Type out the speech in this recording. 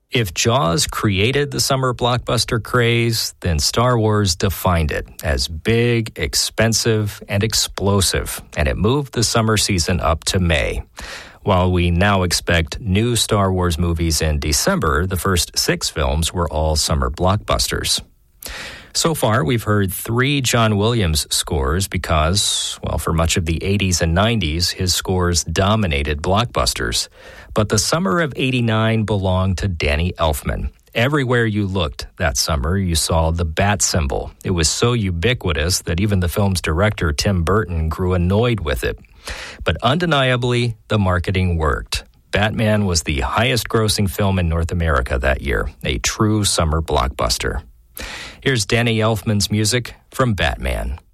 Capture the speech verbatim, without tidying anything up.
If Jaws created the summer blockbuster craze, then Star Wars defined it as big, expensive, and explosive, and it moved the summer season up to May. While we now expect new Star Wars movies in December, the first six films were all summer blockbusters. So far, we've heard three John Williams scores because, well, for much of the eighties and nineties, his scores dominated blockbusters. But the summer of eighty-nine belonged to Danny Elfman. Everywhere you looked that summer, you saw the bat symbol. It was so ubiquitous that even the film's director, Tim Burton, grew annoyed with it. But undeniably, the marketing worked. Batman was the highest-grossing film in North America that year, a true summer blockbuster. Here's Danny Elfman's music from Batman.